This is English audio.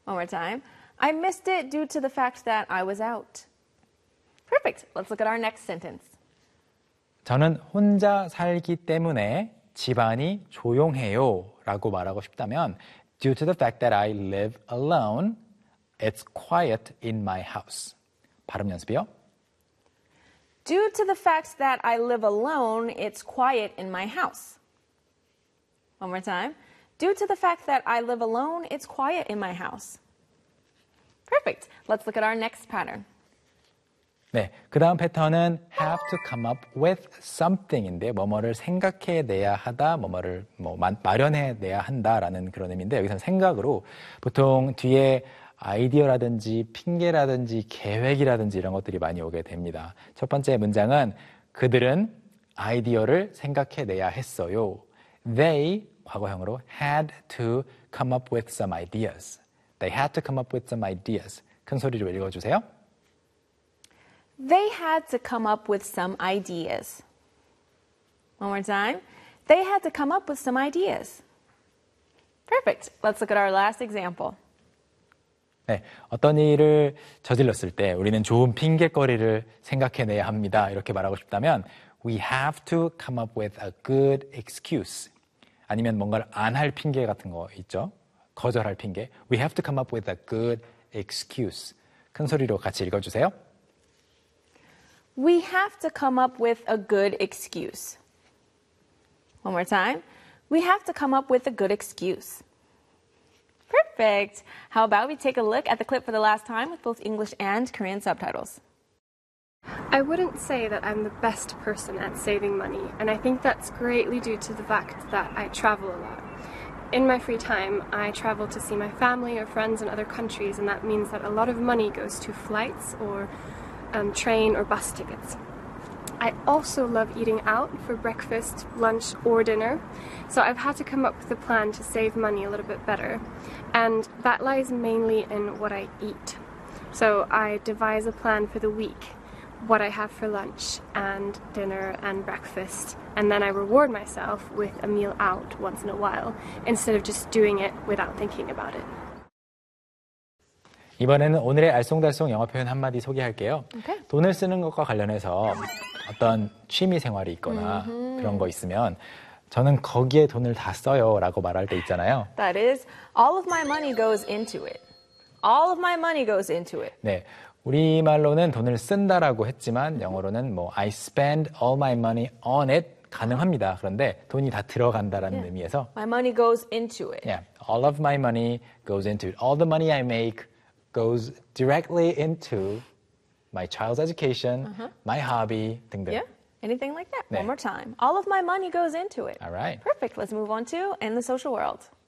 One more time. I missed it due to the fact that I was out. Perfect. Let's look at our next sentence. 저는 혼자 살기 때문에 집안이 조용해요 라고 말하고 싶다면 Due to the fact that I live alone, it's quiet in my house. 발음 연습이요. Due to the fact that I live alone, it's quiet in my house. One more time. Due to the fact that I live alone, it's quiet in my house. Perfect. Let's look at our next pattern. 네, 그 다음 패턴은 have to come up with something인데 뭐뭐를 생각해내야 하다, 뭐뭐를 마련해내야 한다라는 그런 의미인데 여기서는 생각으로 보통 뒤에 아이디어라든지 핑계라든지 계획이라든지 이런 것들이 많이 오게 됩니다. 첫 번째 문장은 그들은 아이디어를 생각해내야 했어요. They, 과거형으로 had to come up with some ideas. They had to come up with some ideas. 큰 소리로 읽어주세요. They had to come up with some ideas. One more time. They had to come up with some ideas. Perfect. Let's look at our last example. 네, 어떤 일을 저질렀을 때 우리는 좋은 핑계거리를 생각해내야 합니다. 이렇게 말하고 싶다면 We have to come up with a good excuse. 아니면 뭔가를 안 할 핑계 같은 거 있죠? 거절할 핑계. We have to come up with a good excuse. 큰 소리로 같이 읽어주세요. We have to come up with a good excuse. One more time. We have to come up with a good excuse. Perfect. How about we take a look at the clip for the last time with both English and Korean subtitles. I wouldn't say that I'm the best person at saving money, and I think that's greatly due to the fact that I travel a lot. In my free time, I travel to see my family or friends in other countries, and that means that a lot of money goes to flights or train or bus tickets. I also love eating out for breakfast, lunch, or dinner, so I've had to come up with a plan to save money a little bit better, and that lies mainly in what I eat. So I devise a plan for the week, what I have for lunch and dinner and breakfast, and then I reward myself with a meal out once in a while, instead of just doing it without thinking about it. 이번에는 오늘의 알쏭달쏭 영어 표현 한마디 소개할게요. Okay. 돈을 쓰는 것과 관련해서 어떤 취미 생활이 있거나 그런 거 있으면 저는 거기에 돈을 다 써요 라고 말할 때 있잖아요. That is, all of my money goes into it. All of my money goes into it. 네, 우리말로는 돈을 쓴다라고 했지만 영어로는 I spend all my money on it 가능합니다. 그런데 돈이 다 들어간다라는 의미에서 My money goes into it. Yeah, all of my money goes into it. All the money I make goes directly into my child's education, my hobby 등등. Yeah? Anything like that? 네. One more time. All of my money goes into it. All right. Perfect. Let's move on to in the social world.